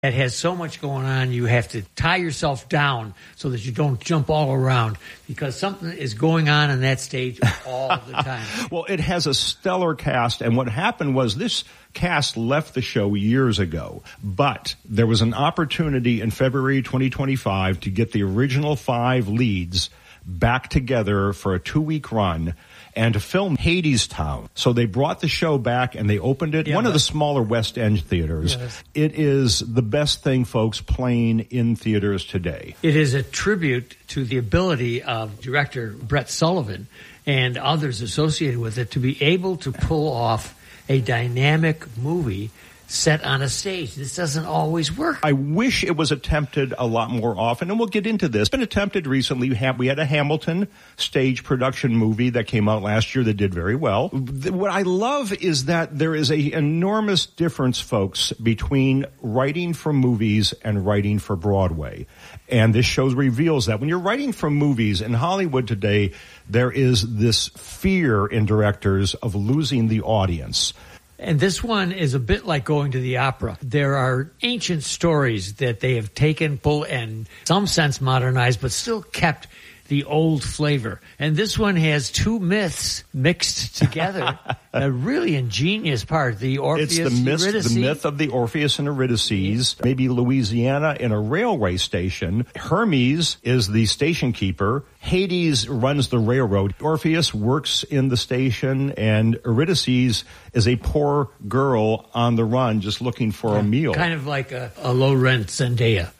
that has so much going on, you have to tie yourself down so that you don't jump all around because something is going on that stage all the time. Well, it has a stellar cast, and what happened was this cast left the show years ago, but there was an opportunity in February 2025 to get the original 5 leads back together for a 2-week run and to film Hadestown. So they brought the show back and they opened it. One of the smaller West End theaters. Yes. It is the best thing, folks, playing in theaters today. It is a tribute to the ability of director Brett Sullivan and others associated with it to be able to pull off a dynamic movie set on a stage. This doesn't always work. I wish it was attempted a lot more often, and we'll get into this. It's been attempted recently. We had a Hamilton stage production movie that came out last year that did very well. What I love is that there is an enormous difference, folks, between writing for movies and writing for Broadway. And this show reveals that. When you're writing for movies in Hollywood today, there is this fear in directors of losing the audience. And this one is a bit like going to the opera. There are ancient stories that they have taken, pulled, and in some sense modernized, but still kept the old flavor. And this one has 2 myths mixed together. A really ingenious part. The Orpheus, It's the myth of the Orpheus and Eurydice. Maybe Louisiana in a railway station. Hermes is the station keeper. Hades runs the railroad. Orpheus works in the station, and Eurydice is a poor girl on the run just looking for a meal. Kind of like a low-rent Zendaya.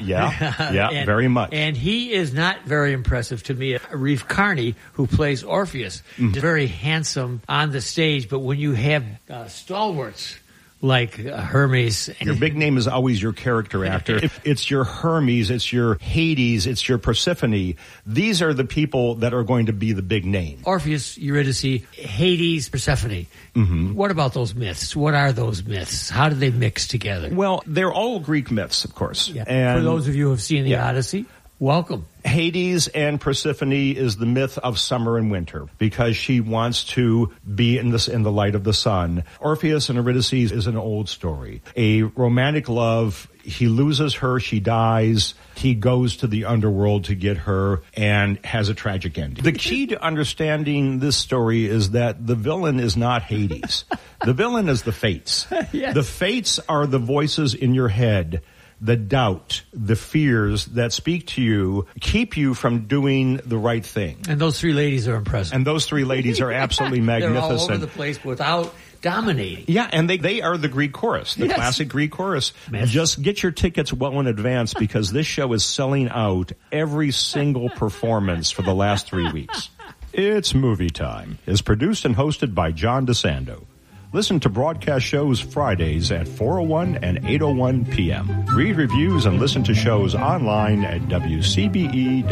Yeah, very much. And he is not very impressive to me. Reeve Carney, who plays Orpheus, is very handsome on the stage, but when you have stalwarts like Hermes. Your big name is always your character actor. It's your Hermes, it's your Hades, it's your Persephone. These are the people that are going to be the big name. Orpheus, Eurydice, Hades, Persephone. Mm-hmm. What about those myths? What are those myths? How do they mix together? Well, they're all Greek myths, of course. Yeah. And for those of you who have seen the Odyssey, welcome. Hades and Persephone is the myth of summer and winter because she wants to be in the light of the sun. Orpheus and Eurydice is an old story. A romantic love. He loses her. She dies. He goes to the underworld to get her and has a tragic ending. The key to understanding this story is that the villain is not Hades. The villain is the Fates. Yes. The Fates are the voices in your head, the doubt, the fears that speak to you, keep you from doing the right thing. And those 3 ladies are impressive. And those 3 ladies are absolutely magnificent. They're all over the place without dominating. Yeah, and they are the Greek chorus, the classic Greek chorus. Just get your tickets well in advance because this show is selling out every single performance for the last 3 weeks. It's Movie Time is produced and hosted by John DeSando. Listen to broadcast shows Fridays at 4:01 and 8:01 p.m. Read reviews and listen to shows online at WCBE.org.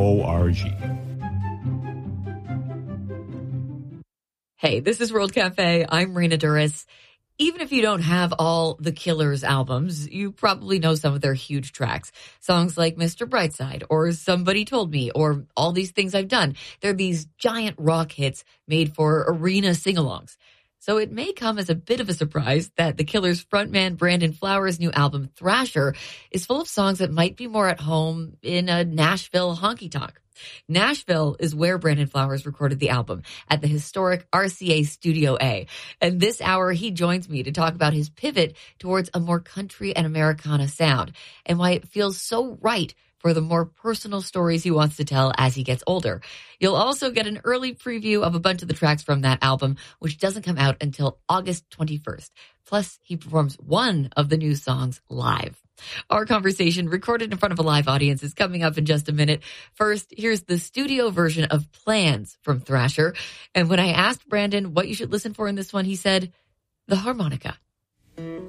Hey, this is World Cafe. I'm Rena Duras. Even if you don't have all the Killers albums, you probably know some of their huge tracks. Songs like Mr. Brightside or Somebody Told Me or All These Things I've Done. They're these giant rock hits made for arena sing-alongs. So it may come as a bit of a surprise that the Killers frontman Brandon Flowers' new album, Thrasher, is full of songs that might be more at home in a Nashville honky-tonk. Nashville is where Brandon Flowers recorded the album, at the historic RCA Studio A. And this hour, he joins me to talk about his pivot towards a more country and Americana sound, and why it feels so right for the more personal stories he wants to tell as he gets older. You'll also get an early preview of a bunch of the tracks from that album, which doesn't come out until August 21st. Plus, he performs one of the new songs live. Our conversation, recorded in front of a live audience, is coming up in just a minute. First, here's the studio version of Plans from Thrasher. And when I asked Brandon what you should listen for in this one, he said, the harmonica.